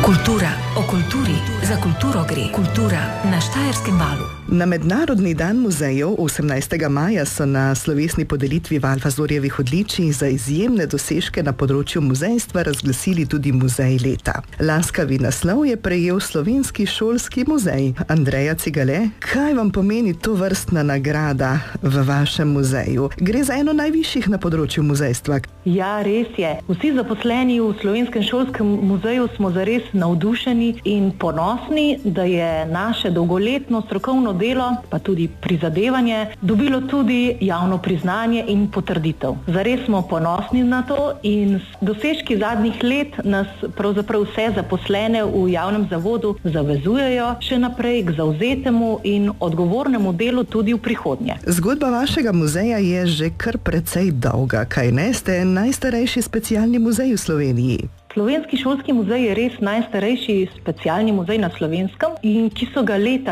Kultura o kulturi, za kulturo gre. Kultura na Štajerskem valu. Na Mednarodni dan muzejev 18. maja so na slovesni podelitvi Valfazorjevih odličij za izjemne dosežke na področju muzejstva razglasili tudi muzej leta. Laskavi naslov je prejel Slovenski šolski muzej. Andreja Cigale, kaj vam pomeni tovrstna nagrada v vašem muzeju? Gre za eno najvišjih na področju muzejstva. Ja, res je. Vsi zaposleni v Slovenskem šolskem muzeju smo zares navdušeni in ponosni, da je naše dolgoletno strokovno delo, pa tudi prizadevanje, dobilo tudi javno priznanje in potrditev. Zares smo ponosni na to in dosežki zadnjih let nas pravzaprav vse zaposlene v javnem zavodu zavezujejo še naprej k zavzetemu in odgovornemu delu tudi v prihodnje. Zgodba vašega muzeja je že kar precej dolga, kaj ne? Ste najstarejši specialni muzej v Sloveniji. Slovenski šolski muzej je res najstarejši specialni muzej na Slovenskem in ki so ga leta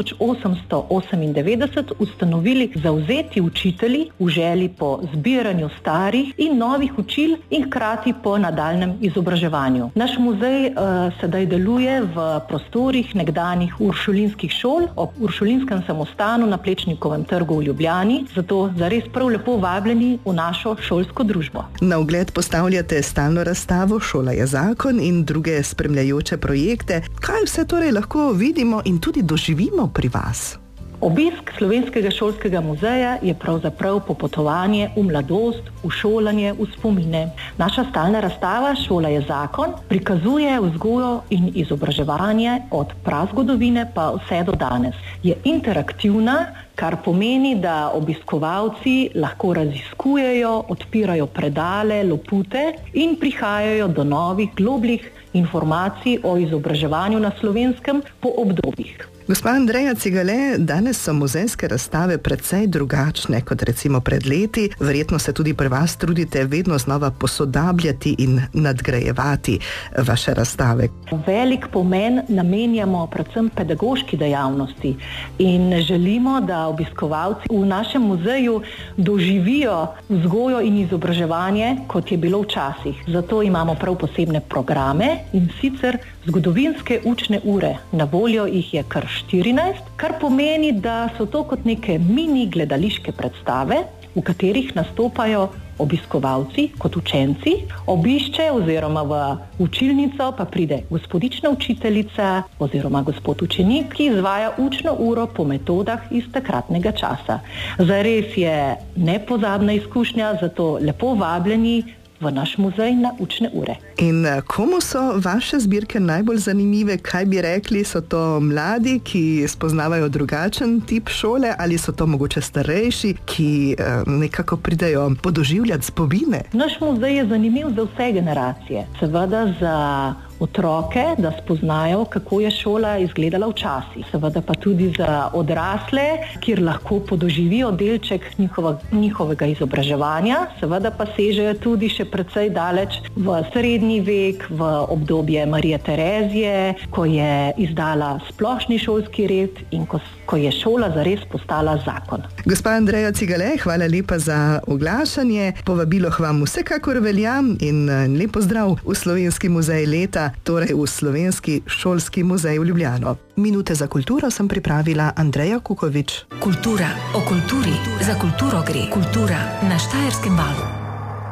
1898 ustanovili zavzeti učitelji v želji po zbiranju starih in novih učil in hkrati po nadaljnjem izobraževanju. Naš muzej sedaj deluje v prostorih nekdanjih uršulinskih šol ob Uršulinskem samostanu na Plečnikovem trgu v Ljubljani, zato zares prav lepo vabljeni v našo šolsko družbo. Na ogled postavljate stalno razstavo Šola je zakon in druge spremljajoče projekte. Kaj vse torej lahko vidimo in tudi doživimo pri vas? Obisk Slovenskega šolskega muzeja je pravzaprav popotovanje v mladost, v šolanje, v spomine. Naša stalna razstava Šola je zakon prikazuje vzgojo in izobraževanje od prazgodovine pa vse do danes. Je interaktivna, kar pomeni, da obiskovalci lahko raziskujejo, odpirajo predale, lopute in prihajajo do novih, globljih informacij o izobraževanju na Slovenskem po obdobjih. Gospa Andreja Cigale, danes so muzejske razstave precej drugačne kot recimo pred leti. Verjetno se tudi pri vas trudite vedno znova posodabljati in nadgrajevati vaše razstave. Velik pomen namenjamo predvsem pedagoški dejavnosti in želimo, da obiskovalci v našem muzeju doživijo vzgojo in izobraževanje, kot je bilo včasih. Zato imamo prav posebne programe in sicer zgodovinske učne ure. Na voljo jih je kar 14, kar pomeni, da so to kot neke mini gledališke predstave, v katerih nastopajo obiskovalci kot učenci, obišče oziroma v učilnico pa pride gospodična učiteljica oziroma gospod učenik, ki izvaja učno uro po metodah iz takratnega časa. Zares je nepozabna izkušnja, zato lepo vabljeni v naš muzej na učne ure. In komu so vaše zbirke najbolj zanimive? Kaj bi rekli, so to mladi, ki spoznavajo drugačen tip šole, ali so to mogoče starejši, ki nekako pridejo podoživljati spomine? Naš muzej je zanimiv za vse generacije. Seveda za otroke, da spoznajo, kako je šola izgledala včasih. Seveda pa tudi za odrasle, kjer lahko podoživijo delček njihovega izobraževanja. Seveda pa sežejo tudi še precej daleč v srednji vek, v obdobje Marije Terezije, ko je izdala splošni šolski red in ko je šola zares postala zakon. Gospa Andreja Cigale, hvala lepa za oglašanje. Povabilo k vam vsekakor velja in lep pozdrav v Slovenski muzej leta, torej v Slovenski šolski muzej v Ljubljano. Minute za kulturo sem pripravila Andreja Kukovič. Kultura o kulturi, za kulturo gre. Kultura na Štajerskem valu.